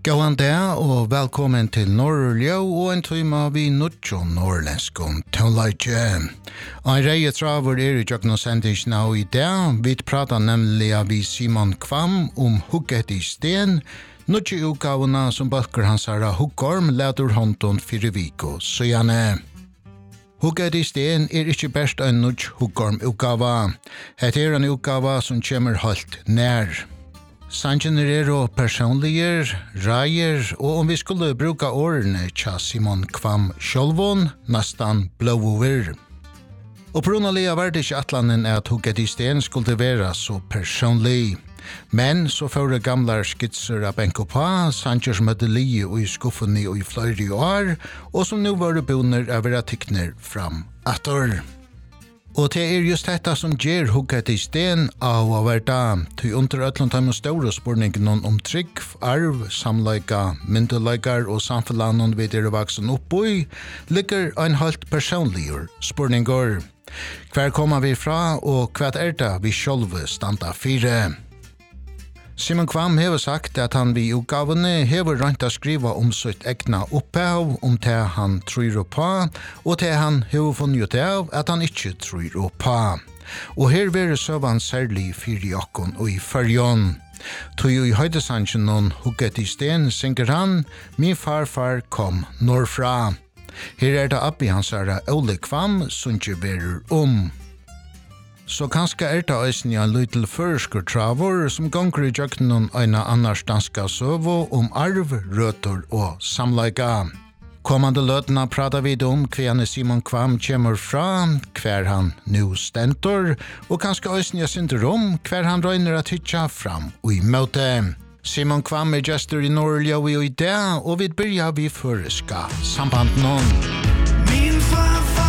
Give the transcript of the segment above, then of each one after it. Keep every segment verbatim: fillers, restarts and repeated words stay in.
Gåan dag og velkommen til Norrljø og en tøyma vi nuttjo norrlenskom tøvleitje. Ein reie traver er i jøkna sendis nå i dag. Vi pratar nemlig vi Simon Kvam om hugget i sten, nuttjo utgavuna som balker hans herra Huggorm leder håndon fire viko, så gjerne. Hugget i sten er ikke best en nuttjo Huggorm utgava. Het er en utgava som kommer halt nær. Sangen er og personlige, reier, og om vi skulle bruka årene tja Simon Kvam sjølvån, nastan blåover. Og på grunn av lia var det ikke atlanen at hugget i sten skulle være så personlig. Men så fører gamle skitser av benko på, sanger som hadde lie og i skuffene og i flere år, og som nå var bunner av være tikkner fram atter. Og det er just detta som gjør hugget i sten av å være til under øtlandheim og store spørningen om trygg, arv, samleika, myndeleikar og samfunnet vi er vaksen oppboi, ligger en helt personlig spørninger. Hver kommer vi fra, og hva er det vi selv standa fire? Simon Kvam hever sagt at han vid utgavene hever rønt å skriva om sitt egna opphav, om det han tror på, og det han hever funnet ut av at han ikke tror på. Og her vil søvan særlig fyri okkon og i fyrjon. Tog i høydesangen noen hugget i sten, synger han, min farfar kom norrfra. Her er det oppi hans herre Ole Kvam, som ikke verer om. Så kanskje er det også en liten førsker travor som gonger i jøkkenen øyne annars danska søvo om arv, røtter og samleika. Kommande løtene prater vi om hva Simon Kvam kommer fra, hver han nu stentor, og kanskje også en synder om hver han røyner at hitja fram og i møte. Simon Kvam er gestor i Norrljø og i dag, og vi begynner vi føreska samband noen. Min farfar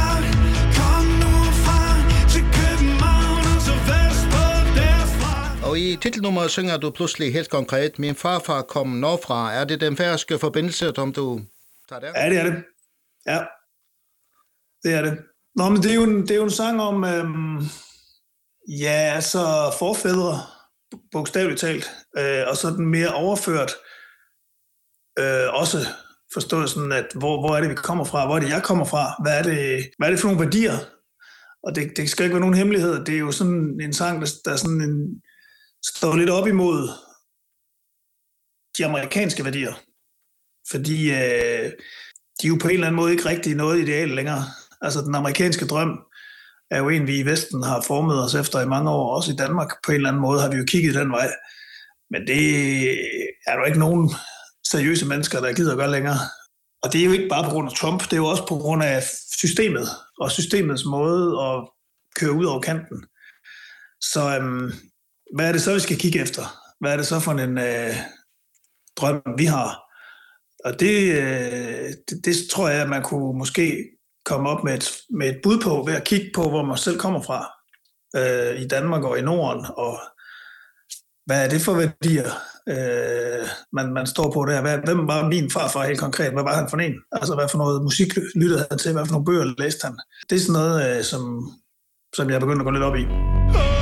Og i titelnummeret synger du pludselig helt konkret, min farfar kom norrfra. Er det den færøske forbindelse, som du tager der? Ja, det er det. Ja, det er det. Nå, men det er jo en, det er jo en sang om, øhm, ja, altså forfædre, bogstaveligt talt, øh, og så den mere overført, øh, også forstået sådan, at hvor, hvor er det, vi kommer fra, hvor er det, jeg kommer fra, hvad er det, hvad er det for nogle værdier? Og det, det skal ikke være nogen hemmelighed, det er jo sådan en sang, der, der er sådan en, står lidt op imod de amerikanske værdier. Fordi øh, de er jo på en eller anden måde ikke rigtig noget ideal længere. Altså den amerikanske drøm er jo en, vi i Vesten har formet os efter i mange år. Også i Danmark på en eller anden måde har vi jo kigget den vej. Men det er jo ikke nogen seriøse mennesker, der gider at gøre længere. Og det er jo ikke bare på grund af Trump, det er jo også på grund af systemet. Og systemets måde at køre ud over kanten. Så øhm, hvad er det så, vi skal kigge efter? Hvad er det så for en øh, drøm, vi har? Og det, øh, det, det tror jeg, at man kunne måske komme op med et, med et bud på, ved at kigge på, hvor man selv kommer fra. Øh, I Danmark og i Norden. Og hvad er det for værdier, øh, man, man står på der? Hvad, hvem var min farfar helt konkret? Hvad var han for en? Altså, hvad for noget musik lyttede han til? Hvad for nogle bøger læste han? Det er sådan noget, øh, som, som jeg er begyndt at gå lidt op i.